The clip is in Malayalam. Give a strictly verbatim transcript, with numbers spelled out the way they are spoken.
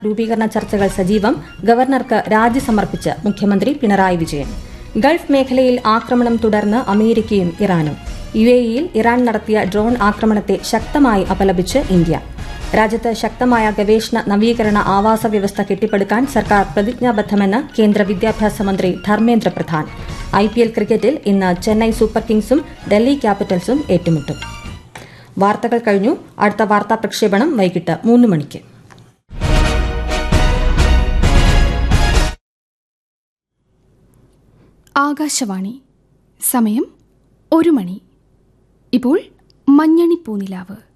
രൂപീകരണ ചർച്ചകൾ സജീവം. ഗവർണർക്ക് രാജി സമർപ്പിച്ച് മുഖ്യമന്ത്രി പിണറായി വിജയൻ. ഗൾഫ് മേഖലയിൽ ആക്രമണം തുടർന്ന് അമേരിക്കയും ഇറാനും. യു എ ഇയിൽ ഇറാൻ നടത്തിയ ഡ്രോൺ ആക്രമണത്തെ ശക്തമായി അപലപിച്ച് ഇന്ത്യ. രാജ്യത്ത് ശക്തമായ ഗവേഷണ നവീകരണ ആവാസ വ്യവസ്ഥ കെട്ടിപ്പടുക്കാൻ സർക്കാർ പ്രതിജ്ഞാബദ്ധമെന്ന് കേന്ദ്ര വിദ്യാഭ്യാസ മന്ത്രി Dharmendra Pradhan. I P L ക്രിക്കറ്റിൽ ഇന്ന് ചെന്നൈ സൂപ്പർ കിങ്സും ഡൽഹി ക്യാപിറ്റൽസും ഏറ്റുമുട്ടും. വാർത്തകൾ കഴിഞ്ഞു. അടുത്ത വാർത്താ പ്രക്ഷേപണം വൈകിട്ട് മൂന്ന് മണിക്ക്. ആകാശവാണി. സമയം ഒരു മണി. ഇപ്പോൾ മഞ്ഞണി പൂനിലാവ്.